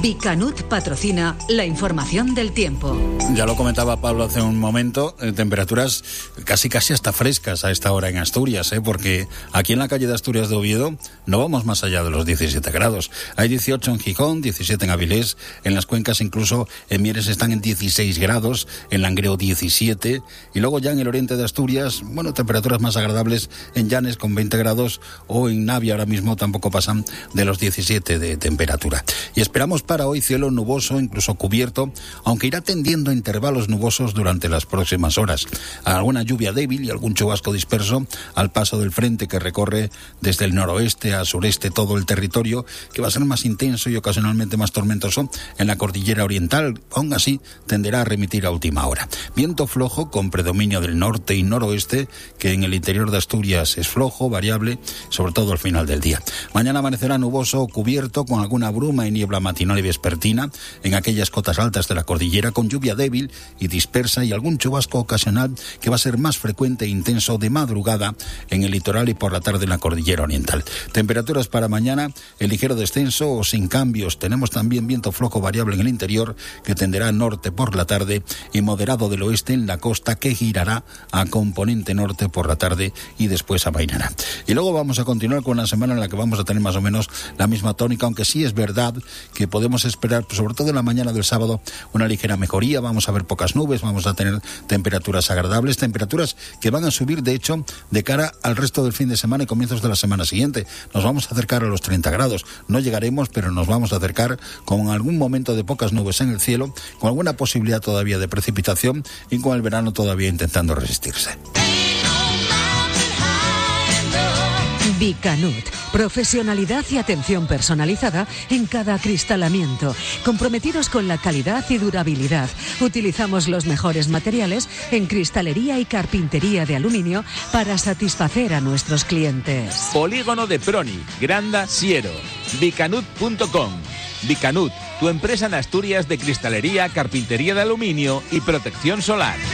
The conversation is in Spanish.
Bicanut patrocina la información del tiempo. Ya lo comentaba Pablo hace un momento, temperaturas casi hasta frescas a esta hora en Asturias, porque aquí en la calle de Asturias de Oviedo no vamos más allá de los 17 grados. Hay 18 en Gijón, 17 en Avilés, en las cuencas incluso en Mieres están en 16 grados, en Langreo 17, y luego ya en el oriente de Asturias, temperaturas más agradables en Llanes con 20 grados, o en Navia ahora mismo tampoco pasan de los 17 de temperatura. Y esperamos para hoy cielo nuboso, incluso cubierto, aunque irá tendiendo a intervalos nubosos durante las próximas horas. Alguna lluvia débil y algún chubasco disperso al paso del frente que recorre desde el noroeste a sureste todo el territorio, que va a ser más intenso y ocasionalmente más tormentoso en la cordillera oriental. Aún así tenderá a remitir a última hora. Viento flojo con predominio del norte y noroeste, que en el interior de Asturias es flojo, variable, sobre todo al final del día. Mañana amanecerá nuboso o cubierto con alguna bruma y niebla matinal y vespertina en aquellas cotas altas de la cordillera, con lluvia débil y dispersa y algún chubasco ocasional que va a ser más frecuente e intenso de madrugada en el litoral y por la tarde en la cordillera oriental. Temperaturas para mañana en ligero descenso o sin cambios. Tenemos también viento flojo variable en el interior que tenderá al norte por la tarde y moderado del oeste en la costa, que girará a componente norte por la tarde y después amainará. Y luego vamos a continuar con una semana en la que vamos a tener más o menos la misma tónica, aunque sí es verdad que podemos esperar, sobre todo en la mañana del sábado, una ligera mejoría. Vamos a ver pocas nubes, vamos a tener temperaturas agradables, temperaturas que van a subir, de hecho, de cara al resto del fin de semana y comienzos de la semana siguiente. Nos vamos a acercar a los 30 grados. No llegaremos, pero nos vamos a acercar con algún momento de pocas nubes en el cielo, con alguna posibilidad todavía de precipitación y con el verano todavía intentando resistirse. Bicanut, profesionalidad y atención personalizada en cada acristalamiento, comprometidos con la calidad y durabilidad. Utilizamos los mejores materiales en cristalería y carpintería de aluminio para satisfacer a nuestros clientes. Polígono de Proni, Granda, Siero. Bicanut.com. Bicanut, tu empresa en Asturias de cristalería, carpintería de aluminio y protección solar.